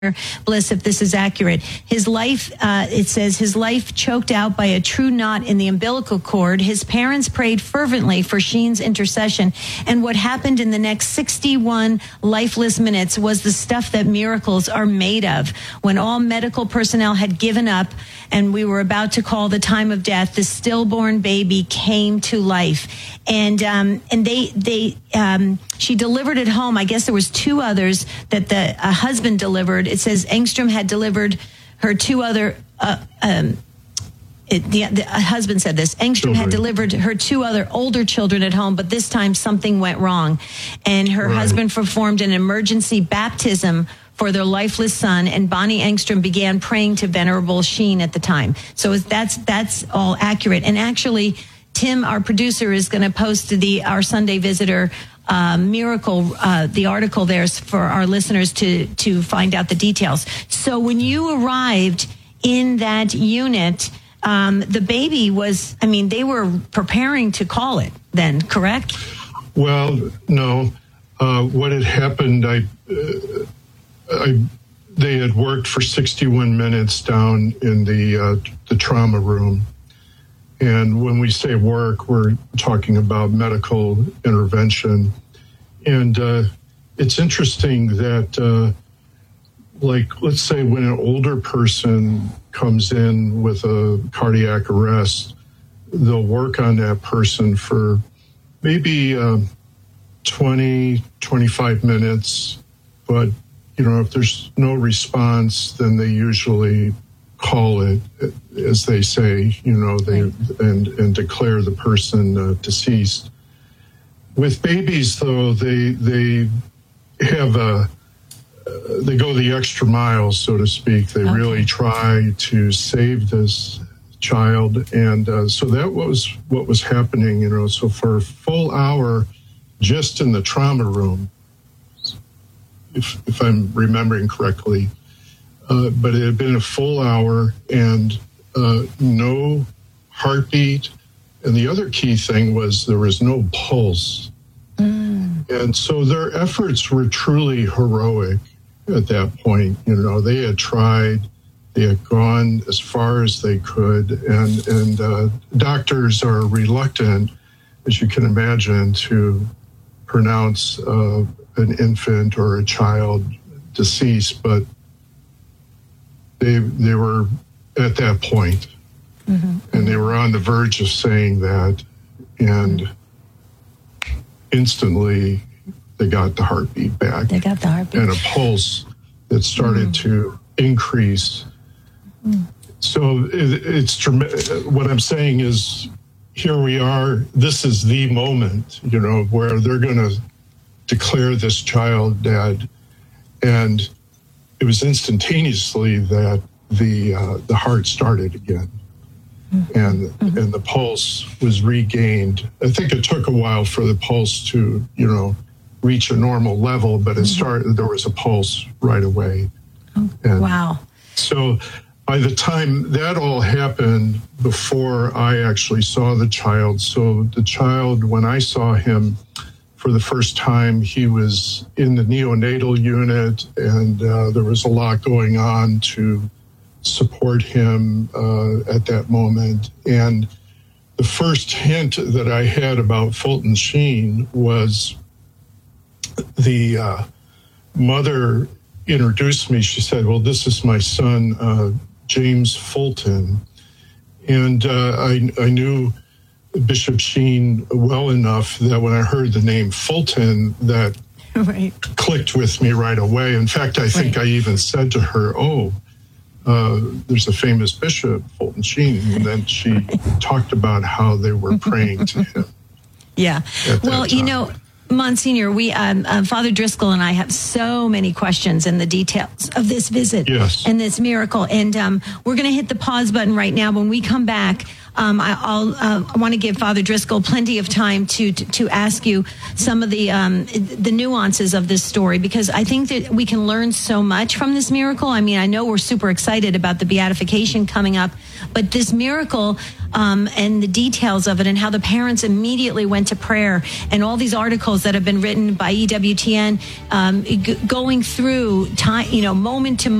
Bliss, if this is accurate. His life, it says, his life choked out by a true knot in the umbilical cord. His parents prayed fervently for Sheen's intercession. And what happened in the next 61 lifeless minutes was the stuff that miracles are made of. When all medical personnel had given up and we were about to call the time of death, the stillborn baby came to life. And she delivered at home. I guess there was two others that the husband delivered. It says Engstrom had delivered her two other, the husband said this, Engstrom had delivered her two other older children at home, but this time something went wrong. And her husband performed an emergency baptism for their lifeless son, and Bonnie Engstrom began praying to Venerable Sheen at the time. So that's all accurate. And actually, Tim, our producer, is going to post our Sunday Visitor miracle, the article there for our listeners to find out the details. So when you arrived in that unit, the baby was, they were preparing to call it then, correct? Well, no. What had happened, they had worked for 61 minutes down in the trauma room. And when we say work, we're talking about medical intervention. And it's interesting that, let's say when an older person comes in with a cardiac arrest, they'll work on that person for maybe 20, 25 minutes. But, if there's no response, then they usually call it, as they say, and declare the person deceased. With babies, though, they have they go the extra mile, so to speak. They really try to save this child, and so that was what was happening. So for a full hour, just in the trauma room, if I'm remembering correctly. But it had been a full hour and no heartbeat. And the other key thing was there was no pulse. And so their efforts were truly heroic at that point. They had tried, they had gone as far as they could. And doctors are reluctant, as you can imagine, to pronounce an infant or a child deceased, but they were at that point, and they were on the verge of saying that, and instantly they got the heartbeat back. They got the heartbeat. And a pulse that started to increase. So it's what I'm saying is, here we are, this is the moment, where they're going to declare this child dead. And it was instantaneously that the heart started again, and the pulse was regained. I think it took a while for the pulse to reach a normal level, but it started. There was a pulse right away. Wow! So by the time that all happened, before I actually saw the child, so the child, when I saw him for the first time, he was in the neonatal unit, and there was a lot going on to support him at that moment. And the first hint that I had about Fulton Sheen was the mother introduced me. She said, "Well, this is my son, James Fulton." And I knew Bishop Sheen well enough that when I heard the name Fulton, that clicked with me right away. In fact, I think I even said to her, there's a famous bishop, Fulton Sheen. And then she talked about how they were praying to him. Yeah. Well, Monsignor, we Father Driscoll and I have so many questions in the details of this visit and this miracle. And we're going to hit the pause button right now. When we come back, I want to give Father Driscoll plenty of time to ask you some of the nuances of this story, because I think that we can learn so much from this miracle. I mean, I know we're super excited about the beatification coming up, but this miracle and the details of it, and how the parents immediately went to prayer, and all these articles that have been written by EWTN going through time, moment to